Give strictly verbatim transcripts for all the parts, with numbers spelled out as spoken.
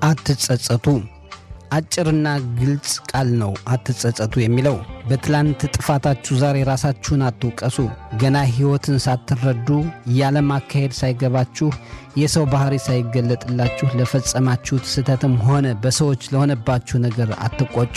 አትጸጸቱ አጭርና ግልጽ ቃል ነው አትጸጸቱ የሚለው። በትላንት ጥፋታችሁ ዛሬ ራሳችሁን አትውቀሱ። ገና ሕይወትን ሳትረዱ ያለም አካሄድ ሳይገባችሁ የሰው ባህሪ ሳይገለጥላችሁ ለፈጸማችሁት ስህተትም ሆነ በሰዎች ለሆነባችሁ ነገር አትቆጩ።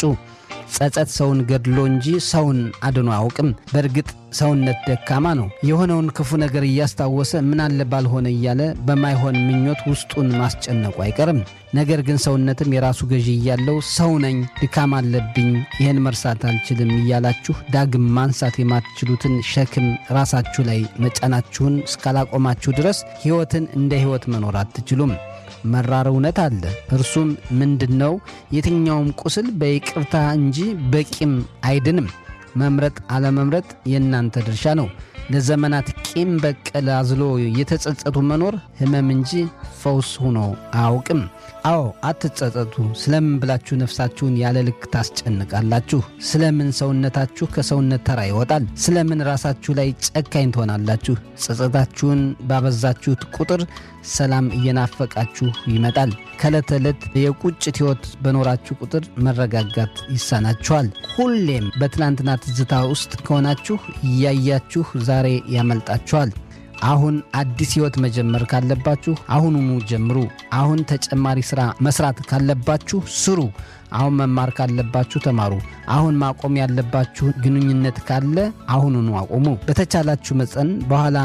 ጸጸት ሰውን ገድሎ እንጂ ሰውን አድኖ አያውቅም። በእርግጥ ሰውነት ደካማ ነው። የሆነውን ክፉ ነገር እያስታወሰ ምን አለ ባልሆነ እያለ በማይሆን ምኞት ውስጡን ማስጨነቁ አይቀርም። ነገር ግን ሰውነትም የራሱ ገዢ እያለው ሰው ነኝ፣ ድካም አለብኝ፣ ይህን መርሳት አልችልም እያላችሁ ዳግም ማንሳት የማትችሉትን ሸክም ራሳችሁ ላይ መጫናችሁን እስካላቆማችሁ ድረስ ሕይወትን እንደ ሕይወት መኖር አትችሉም። መራር እውነት አለ። እርሱም ምንድነው? የትኛውም ቁስል በይቅርታ እንጂ በቂም አይድንም። መምረጥ አለመምረጥ የእናንተ ድርሻ ነው። ለዘመናት ቂም በቀል አዝሎ የተጸጸቱ መኖር ሕመም እንጂ ፈውስ ሆኖ አያውቅም። አዎ አትጸጸቱ። ስለምን ብላችሁ ነፍሳችሁን ያለ ልክ ታስጨንቃላችሁ? ስለምን ሰውነታችሁ ከሰውነት ተራ ይወጣል? ስለምን ራሳችሁ ላይ ጨካኝ ትሆናላችሁ? ጸጸታችሁን ባበዛችሁት ቁጥር ሰላም እየናፈቃችሁ ይመጣል። ከዕለት ዕለት የቁጭት ሕይወት በኖራችሁ ቁጥር መረጋጋት ይሳናችኋል። ሁሌም በትናንትና ትዝታ ውስጥ ከሆናችሁ እያያችሁ ዛሬ ያመልጣችኋል። አሁን አዲስ ሕይወት መጀመር ካለባችሁ አሁኑኑ ጀምሩ። አሁን ተጨማሪ ሥራ መስራት ካለባችሁ ስሩ። አሁን መማር ካለባችሁ ተማሩ። አሁን ማቆም ያለባችሁ ግንኙነት ካለ አሁኑኑ አቆሙ። በተቻላችሁ መጠን በኋላ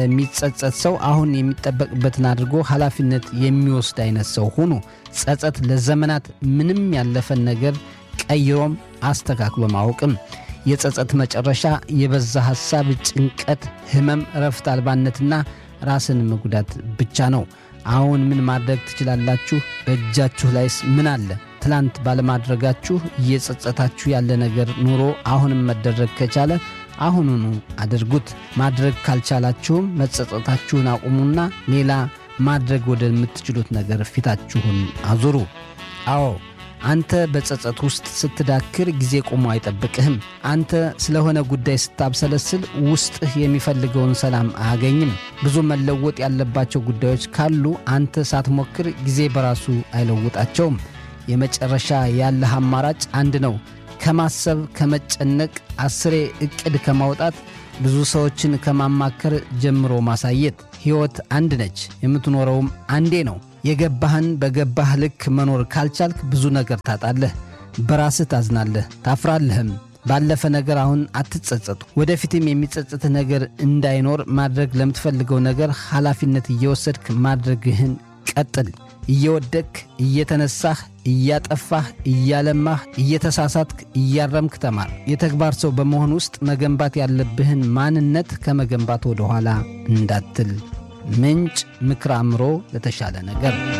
ከሚጸጸት ሰው አሁን የሚጠበቅበትን አድርጎ ኃላፊነት የሚወስድ አይነት ሰው ሁኑ። ጸጸት ለዘመናት ምንም ያለፈን ነገር ቀይሮም አስተካክሎ ማወቅም። የጸጸት መጨረሻ የበዛ ሐሳብ፣ ጭንቀት፣ ሕመም፣ ረፍት አልባነትና ራስን መጉዳት ብቻ ነው። አሁን ምን ማድረግ ትችላላችሁ? በእጃችሁ ላይስ ምን አለ? ትላንት ባለማድረጋችሁ እየጸጸታችሁ ያለ ነገር ኑሮ አሁንም መደረግ ከቻለ አሁኑኑ አድርጉት። ማድረግ ካልቻላችሁም መጸጸታችሁን አቁሙና ሌላ ማድረግ ወደምትችሉት ነገር ፊታችሁን አዙሩ። አዎ አንተ በጸጸት ውስጥ ስትዳክር ጊዜ ቆሞ አይጠብቅህም። አንተ ስለሆነ ጉዳይ ስታብሰለስል ውስጥህ የሚፈልገውን ሰላም አያገኝም። ብዙ መለወጥ ያለባቸው ጉዳዮች ካሉ አንተ ሳትሞክር ጊዜ በራሱ አይለውጣቸውም። የመጨረሻ ያለህ አማራጭ አንድ ነው። ከማሰብ ከመጨነቅ፣ አስሬ ዕቅድ ከማውጣት፣ ብዙ ሰዎችን ከማማከር ጀምሮ ማሳየት። ሕይወት አንድ ነች፣ የምትኖረውም አንዴ ነው። የገባህን በገባህ ልክ መኖር ካልቻልክ ብዙ ነገር ታጣለህ። በራስህ ታዝናለህ፣ ታፍራለህም። ባለፈ ነገር አሁን አትጸጸቱ። ወደፊትም የሚጸጽትህ ነገር እንዳይኖር ማድረግ ለምትፈልገው ነገር ኃላፊነት እየወሰድክ ማድረግህን ቀጥል። እየወደቅክ እየተነሳህ፣ እያጠፋህ እያለማህ፣ እየተሳሳትክ እያረምክ ተማር። የተግባር ሰው በመሆን ውስጥ መገንባት ያለብህን ማንነት ከመገንባት ወደ ኋላ እንዳትል። ምንጭ ምክረ አእምሮ ለተሻለ ነገር